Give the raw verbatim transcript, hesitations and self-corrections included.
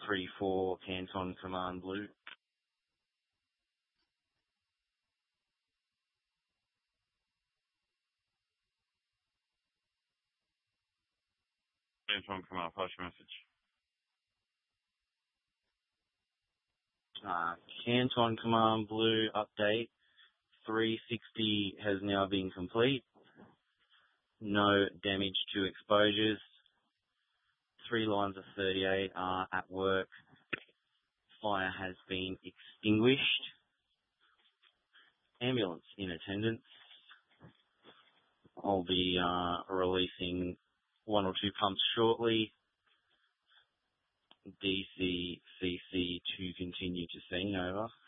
three four, Canton Command Blue. Canton Command, pass your message. Uh, Canton Command Blue update. three sixty has now been complete. No damage to exposures. Three lines of thirty-eight are at work. Fire has been extinguished. Ambulance in attendance. I'll be uh, releasing one or two pumps shortly. D C C C to continue to scene, over.